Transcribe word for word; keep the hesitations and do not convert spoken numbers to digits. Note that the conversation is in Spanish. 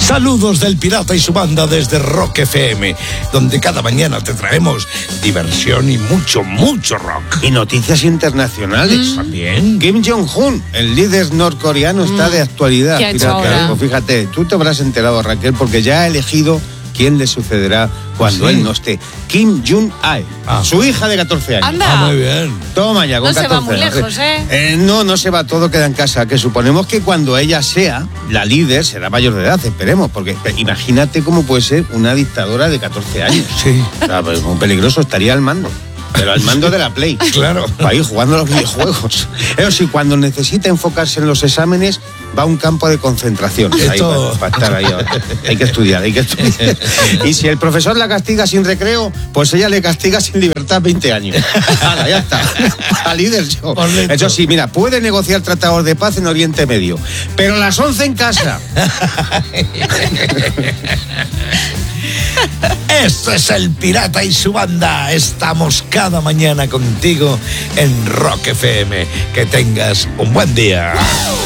Saludos del pirata y su banda desde Rock F M, donde cada mañana te traemos diversión y mucho, mucho rock. Y noticias internacionales. Mm. También. Kim Jong-un, el líder norcoreano, mm. está de actualidad. ¿Qué ha hecho ahora? Pues fíjate, tú te habrás enterado, Raquel, porque ya ha elegido quién le sucederá cuando sí. él no esté. Kim Jong-un, ah. su hija de catorce años. Anda. Ah, muy bien. Toma ya, con no catorce se va muy años. lejos, ¿eh? ¿eh? No, no se va todo, queda en casa. Que suponemos que cuando ella sea la líder, será mayor de edad, esperemos. Porque imagínate cómo puede ser una dictadora de catorce años. Sí. O sea, pues, muy peligroso, estaría al mando. Pero al mando de la Play. Claro. Para ir jugando a los videojuegos. Eso sí, cuando necesita enfocarse en los exámenes, va a un campo de concentración. Ahí para, para estar ahí. Hay que estudiar, hay que estudiar. Y si el profesor la castiga sin recreo, pues ella le castiga sin libertad veinte años. Hala, ya está. A líder yo. Eso sí, mira, puede negociar tratados de paz en Oriente Medio. Pero a las once en casa. Esto es el pirata y su banda. Estamos cada mañana contigo en Rock F M. Que tengas un buen día.